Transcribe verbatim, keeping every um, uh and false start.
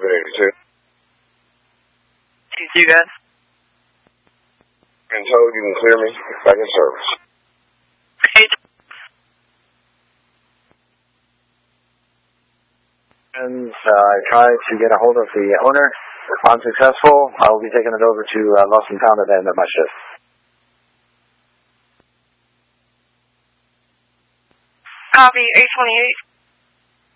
seven eighty-two. See you guys. And told you can clear me back in service. Hey. And uh, I tried to get a hold of the owner. Unsuccessful. I will be taking it over to uh, Lost and Found at the end of my shift. Copy, eight twenty-eight.